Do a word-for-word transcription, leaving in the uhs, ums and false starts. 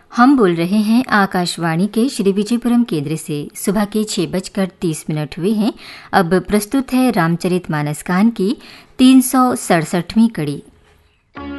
हम बोल रहे हैं आकाशवाणी के श्री विजयपुरम केंद्र से। सुबह के छह बजकर तीस मिनट हुए हैं। अब प्रस्तुत है रामचरितमानस कान की तीन सौ सड़सठवीं कड़ी।